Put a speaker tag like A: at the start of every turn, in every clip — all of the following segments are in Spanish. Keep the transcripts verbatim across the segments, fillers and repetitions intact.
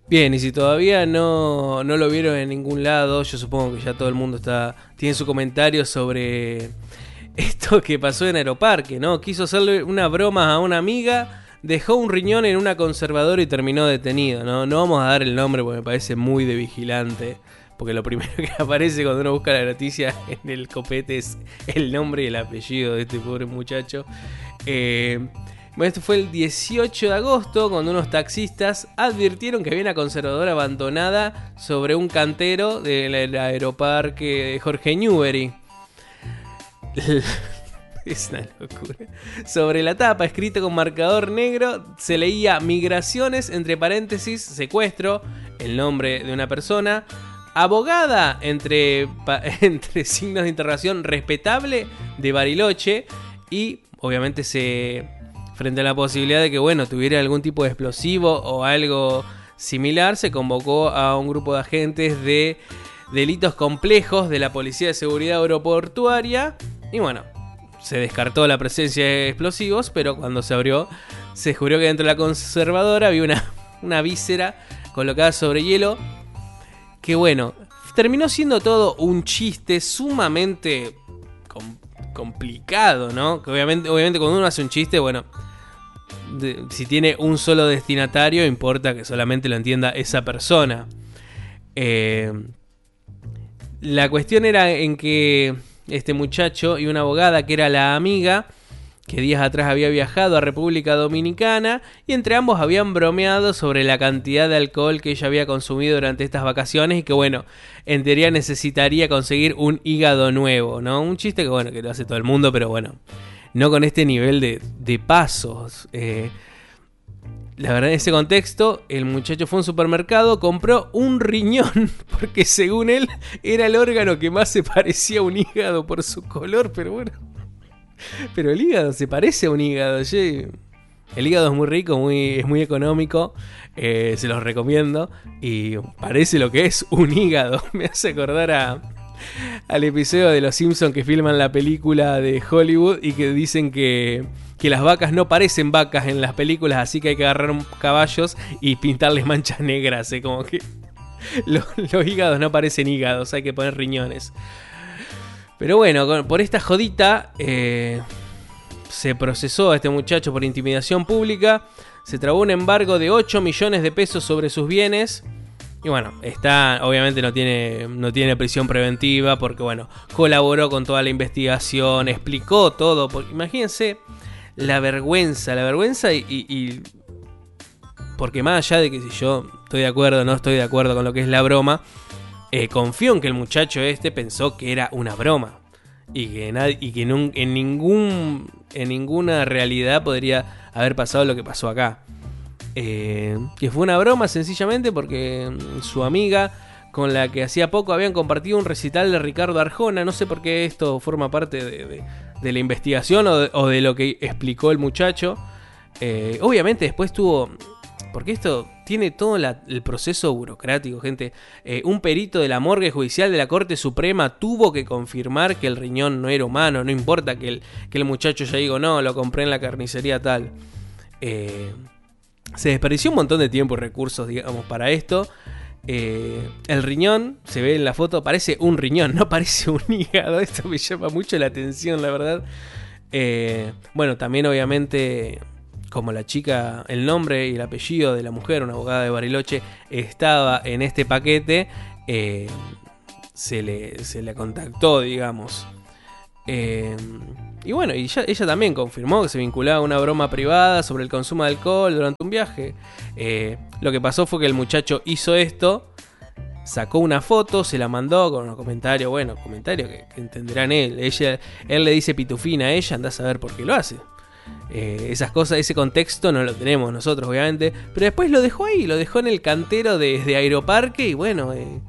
A: Bien, y si todavía no, no lo vieron en ningún lado, yo supongo que ya todo el mundo está tiene su comentario sobre esto que pasó en Aeroparque, ¿no? Quiso hacerle una broma a una amiga, dejó un riñón en una conservadora y terminó detenido, ¿no? No vamos a dar el nombre porque me parece muy de vigilante, porque lo primero que aparece cuando uno busca la noticia en el copete es el nombre y el apellido de este pobre muchacho. Eh... Bueno, esto fue el dieciocho de agosto, cuando unos taxistas advirtieron que había una conservadora abandonada sobre un cantero del aeroparque de Jorge Newbery. Es una locura. Sobre la tapa, escrito con marcador negro, se leía migraciones, entre paréntesis, secuestro, el nombre de una persona, abogada, entre, entre signos de interrogación, respetable, de Bariloche, y obviamente se... frente a la posibilidad de que, bueno, tuviera algún tipo de explosivo o algo similar, se convocó a un grupo de agentes de delitos complejos de la Policía de Seguridad Aeroportuaria. Y bueno, se descartó la presencia de explosivos, pero cuando se abrió, se descubrió que dentro de la conservadora había una, una víscera colocada sobre hielo. Que bueno, terminó siendo todo un chiste sumamente com- complicado, ¿no? Que obviamente, obviamente cuando uno hace un chiste, bueno... De, si tiene un solo destinatario, importa que solamente lo entienda esa persona. Eh, la cuestión era en que este muchacho y una abogada que era la amiga, que días atrás había viajado a República Dominicana, y entre ambos habían bromeado sobre la cantidad de alcohol que ella había consumido durante estas vacaciones y que, bueno, en teoría necesitaría conseguir un hígado nuevo, ¿no? Un chiste que, bueno, que lo hace todo el mundo, pero bueno, no con este nivel de, de pasos. Eh, la verdad, en ese contexto, el muchacho fue a un supermercado, compró un riñón, porque según él era el órgano que más se parecía a un hígado por su color, pero bueno. Pero el hígado se parece a un hígado, ¿sí? El hígado es muy rico, muy, es muy económico, eh, se los recomiendo, y parece lo que es un hígado. Me hace acordar a... al episodio de Los Simpsons que filman la película de Hollywood y que dicen que, que las vacas no parecen vacas en las películas, así que hay que agarrar caballos y pintarles manchas negras, ¿eh? Como que los, los hígados no parecen hígados, hay que poner riñones. Pero bueno, por esta jodita eh, se procesó a este muchacho por intimidación pública, se trabó un embargo de ocho millones de pesos sobre sus bienes. Y bueno, está, obviamente no tiene, no tiene prisión preventiva porque, bueno, colaboró con toda la investigación, explicó todo. Porque, imagínense la vergüenza, la vergüenza y, y, y... Porque más allá de que si yo estoy de acuerdo o no estoy de acuerdo con lo que es la broma, eh, confío en que el muchacho este pensó que era una broma. Y que, nadie, y que en, en, ningún, en ninguna realidad podría haber pasado lo que pasó acá. Eh, que fue una broma sencillamente porque su amiga con la que hacía poco habían compartido un recital de Ricardo Arjona. No sé por qué esto forma parte de, de, de la investigación o de, o de lo que explicó el muchacho. Eh, obviamente después tuvo... Porque esto tiene todo la, el proceso burocrático, gente. Eh, un perito de la morgue judicial de la Corte Suprema tuvo que confirmar que el riñón no era humano. No importa que el, que el muchacho ya diga, no, lo compré en la carnicería tal. Eh... Se desperdició un montón de tiempo y recursos, digamos, para esto. Eh, el riñón, se ve en la foto, parece un riñón, no parece un hígado. Esto me llama mucho la atención, la verdad. Eh, bueno, también obviamente, como la chica, el nombre y el apellido de la mujer, una abogada de Bariloche, estaba en este paquete, eh, se, le, se le contactó, digamos. Eh, y bueno, y ella, ella también confirmó que se vinculaba a una broma privada sobre el consumo de alcohol durante un viaje. Eh, lo que pasó fue que el muchacho hizo esto, sacó una foto, se la mandó con unos comentarios, bueno, comentarios que, que entenderán él. Ella, él le dice pitufina a ella, anda a saber por qué lo hace. Eh, esas cosas, ese contexto no lo tenemos nosotros, obviamente. Pero después lo dejó ahí, lo dejó en el cantero de, de Aeroparque y bueno, eh,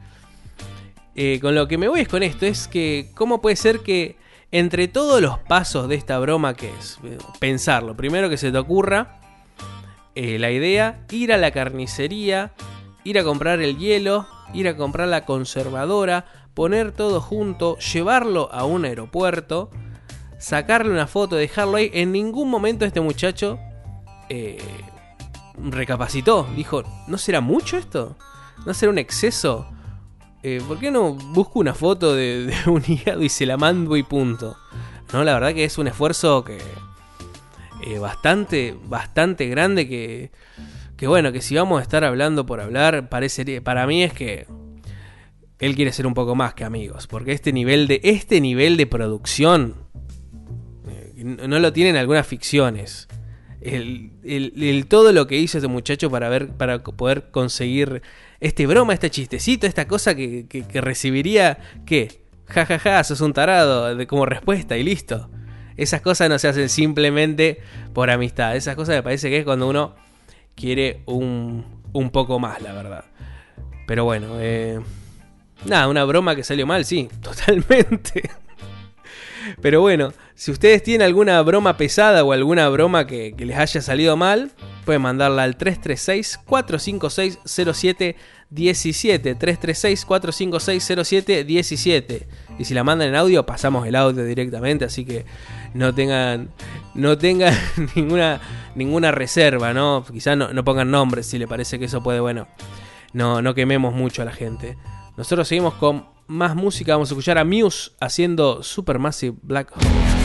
A: eh, con lo que me voy es con esto, es que cómo puede ser que entre todos los pasos de esta broma, que es pensarlo, primero que se te ocurra eh, la idea, ir a la carnicería, ir a comprar el hielo, ir a comprar la conservadora, poner todo junto, llevarlo a un aeropuerto, sacarle una foto, dejarlo ahí. En ningún momento este muchacho eh, recapacitó. Dijo, ¿no será mucho esto? ¿No será un exceso? Eh, ¿Por qué no busco una foto de, de un hígado y se la mando y punto? No, la verdad que es un esfuerzo que eh, bastante, bastante grande que, que bueno, que si vamos a estar hablando por hablar, parecería, para mí es que él quiere ser un poco más que amigos, porque este nivel de, este nivel de producción eh, no lo tienen algunas ficciones. El, el, el todo lo que hizo este muchacho para ver, para poder conseguir este broma, este chistecito, esta cosa que, que, que recibiría, ¿qué? Ja, ja, ja, sos un tarado, de, como respuesta y listo. Esas cosas no se hacen simplemente por amistad. Esas cosas me parece que es cuando uno quiere un, un poco más, la verdad. Pero bueno, eh, nada, una broma que salió mal, sí, totalmente. Pero bueno, si ustedes tienen alguna broma pesada o alguna broma que, que les haya salido mal, pueden mandarla al tres tres seis, cuatro cinco seis, cero siete uno siete. tres tres seis, cuatro cinco seis, cero siete uno siete. Y si la mandan en audio, pasamos el audio directamente, así que no tengan no tengan ninguna ninguna reserva, ¿no? Quizás no, no pongan nombres si les parece que eso puede, bueno, no, no quememos mucho a la gente. Nosotros seguimos con más música, vamos a escuchar a Muse haciendo Supermassive Black Hole.